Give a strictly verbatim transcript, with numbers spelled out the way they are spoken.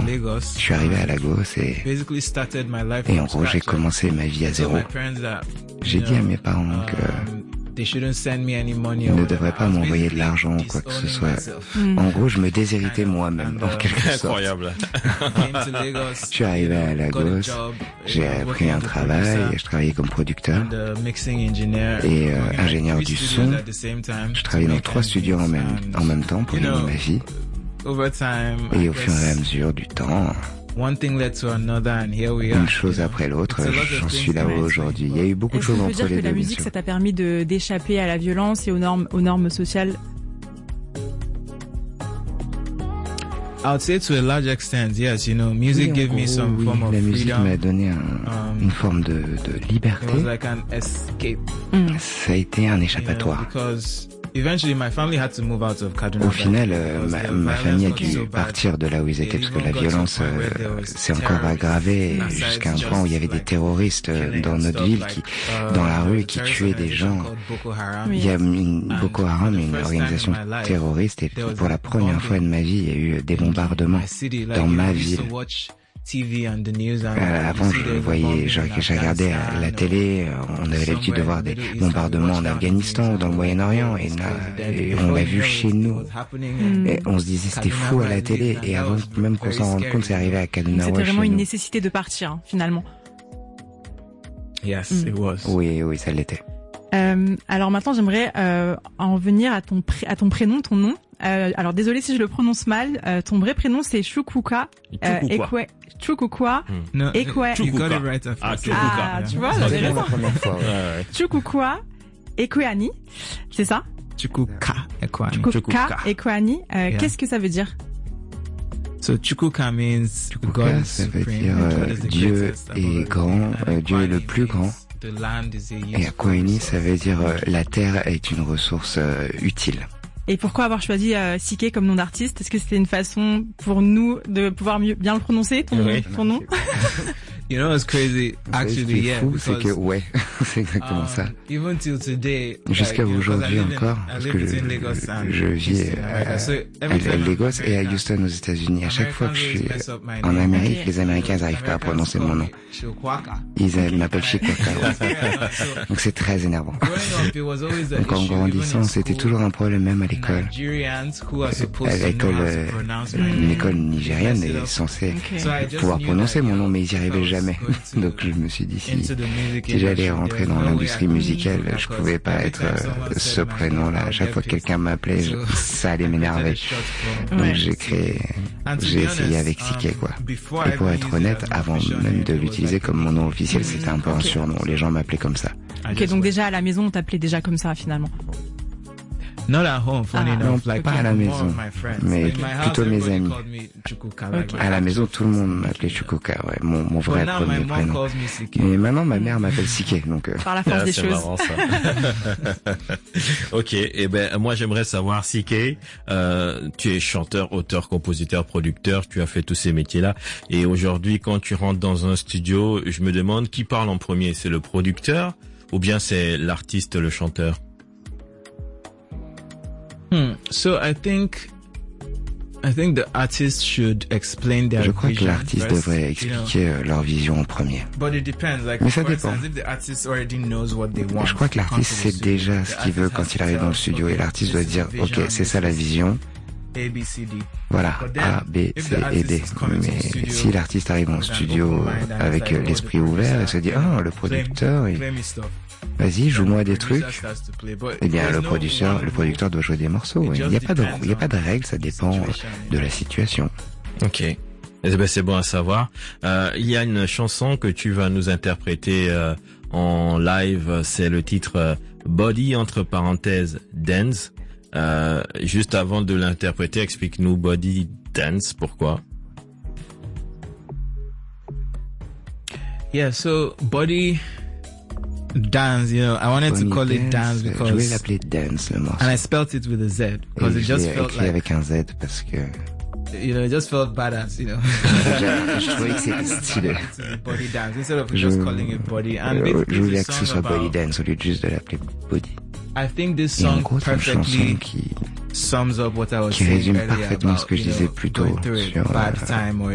je suis arrivé à Lagos et, et en gros, j'ai commencé ma vie à zéro. J'ai dit à mes parents que ils ne devraient pas m'envoyer de l'argent ou quoi que ce soit. Mm. En gros, je me déshéritais moi-même, en quelque sorte. Incroyable. Je suis arrivé à Lagos, j'ai pris un travail, je travaillais comme producteur et euh, ingénieur du son. Je travaillais dans trois studios en même, en même temps pour gagner ma vie. Et au fur et à mesure du temps, une chose après l'autre, j'en suis là aujourd'hui. Il y a eu beaucoup de choses entre les deux. Est-ce que tu veux dire que la musique, ça t'a permis de d'échapper à la violence et aux normes, aux normes sociales? I would say to a large extent, yes, you know, music oui, gave me some oui, form of la musique freedom. m'a donné un, um, une forme de, de liberté. It was like an escape. Mm. Ça a été un échappatoire. You know, because eventually my family had to move out of Kaduna. Au final, euh, ma, ma famille a dû partir de là où ils étaient parce que la violence euh, s'est encore aggravée jusqu'à un point où il y avait des terroristes dans notre ville qui, dans la rue, qui tuaient des gens. Il y a une, Boko Haram, une organisation terroriste, et pour la première fois de ma vie, il y a eu des bombardements dans ma ville. Euh, avant, je voyais, je, je regardais à la télé, on avait l'habitude de voir des bombardements en Afghanistan ou dans le Moyen-Orient, et, et on l'a vu chez nous. Et on se disait c'était fou à la télé, et avant même qu'on s'en rende compte, c'est arrivé à Kaduna. C'était vraiment une nécessité de partir, hein, finalement. Yes, mm. it was. Oui, oui, ça l'était. Euh, alors maintenant, j'aimerais euh, en venir à ton pré- à ton prénom, ton nom. Euh, alors désolé si je le prononce mal. Euh, ton vrai prénom c'est Chukwuka. Euh, Ekwe. Chukwuka. No, Ekwe. You got it right. Ah, ah, tu vois, j'avais raison. Chukwuka Ekweani, c'est ça? Chukwuka Ekweani. Chukwuka Ekweani. Euh, yeah. Qu'est-ce que ça veut dire? So Chukwuka means God, ça veut dire euh, Dieu est grand, euh, Dieu est le plus grand. Et Ekweani, ça veut dire euh, la terre est une ressource euh, utile. Et pourquoi avoir choisi euh, Siké comme nom d'artiste? Est-ce que c'était une façon pour nous de pouvoir mieux bien le prononcer, ton, oui. ton nom? You know what's crazy? Actually, yeah. Fou, c'est que ouais, c'est exactement um, ça. Even till today, jusqu'à like, aujourd'hui encore, parce que je, je vis à, à Lagos et à Houston aux États-Unis. À chaque fois que je suis en Amérique, les Américains n'arrivent pas à prononcer mon nom. Ils m'appellent Chikwaka. Donc c'est très énervant. Donc en grandissant, c'était toujours un problème même à l'école. À l'école, une école nigérienne est censée pouvoir prononcer mon nom, mais ils n'y arrivaient jamais. Donc je me suis dit si, si j'allais rentrer dans l'industrie musicale, je pouvais pas être euh, ce prénom-là. À chaque fois que quelqu'un m'appelait, je, ça allait m'énerver. Donc j'ai créé, j'ai essayé avec Siké, quoi. Et pour être honnête, avant même de l'utiliser comme mon nom officiel, c'était un peu un surnom. Les gens m'appelaient comme ça. Ok, donc déjà à la maison, on t'appelait déjà comme ça finalement. Not at home, funny ah, enough, non, like pas à la maison, mais plutôt mes amis. Okay. À la maison, tout le monde m'appelait Chukwuka, ouais, mon, mon vrai premier prénom. Mais maintenant, ma mère m'appelle Siké, donc. Euh... Par la force ah, des c'est choses. Marrant, ça. Ok, et eh ben moi j'aimerais savoir, Siké, euh, tu es chanteur, auteur, compositeur, producteur, tu as fait tous ces métiers-là, et aujourd'hui, quand tu rentres dans un studio, je me demande qui parle en premier, c'est le producteur ou bien c'est l'artiste, le chanteur? Hmm. So I think, I think the artist should explain their Je crois vision que l'artiste first, devrait expliquer you know. leur vision en premier. But it depends. Like, Mais ça for dépend. instance, if the artist already knows what they want, Je crois que l'artiste sait déjà ce qu'il veut quand il arrive dans le studio et l'artiste doit dire ok, c'est ça la vision. A, B, C, D. Voilà, A, B, C et D. Mais si l'artiste arrive en studio avec l'esprit ouvert et se dit ah, le producteur, il... vas-y, joue-moi des trucs. Eh bien, le producteur, le producteur doit jouer des morceaux. Il n'y a pas de, il n'y a pas de règles, ça dépend de la situation. Ok. Eh ben, c'est bon à savoir. Euh, il y a une chanson que tu vas nous interpréter euh, en live. C'est le titre euh, Body entre parenthèses Dance. Euh, juste avant de l'interpréter, explique-nous Body Dance. Pourquoi? Yeah. So Body Dance, you know, I wanted Bonnie to call dance, it Dance because je voulais l'appeler Dance le morceau. And I spelt it with a Z because et it just felt écrit like avec un Z parce que you know, it just felt badass, you know. je, je trouvais que c'était stylé. Body Dance instead of Je, just calling it Body. And je, je voulais que this ce song soit Body about, Dance au lieu de juste de l'appeler Body. I think this Et en song gros, c'est une chanson perfectly qui sums up what I was qui saying résume earlier parfaitement about, ce que je you know, disais plus tôt going through a sur bad euh, time or